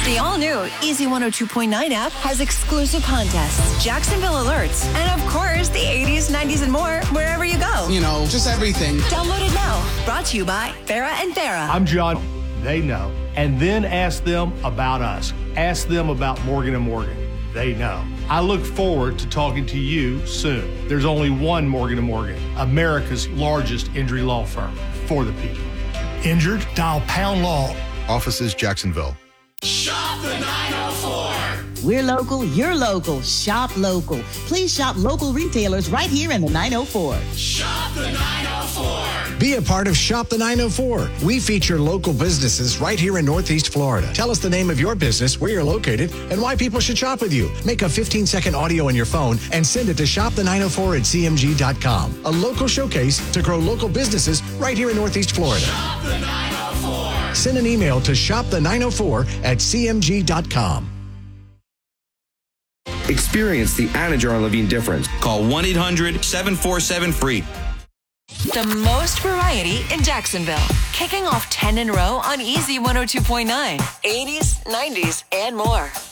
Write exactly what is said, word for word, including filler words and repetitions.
The all-new Easy one oh two point nine app has exclusive contests, Jacksonville alerts, and of course, the eighties, nineties, and more wherever you go. You know, just everything. Download it now. Brought to you by Farrah and Farrah. I'm John. They know. And then ask them about us. Ask them about Morgan and Morgan. They know. I look forward to talking to you soon. There's only one Morgan and Morgan, America's largest injury law firm for the people. Injured? Dial Pound Law. Offices Jacksonville. Shop the nine oh four. We're local, you're local. Shop local. Please shop local retailers right here in the nine oh four. Shop the nine oh four. Be a part of Shop the nine oh four. We feature local businesses right here in Northeast Florida. Tell us the name of your business, where you're located, and why people should shop with you. Make a fifteen-second audio on your phone and send it to shop the nine oh four at c m g dot com. A local showcase to grow local businesses right here in Northeast Florida. Shop the nine oh four. Send an email to shop the nine oh four at c m g dot com. Experience the Anajar Levine difference. Call one eight hundred seven four seven free. The most variety in Jacksonville. Kicking off ten in a row on Easy one oh two point nine. eighties, nineties, and more.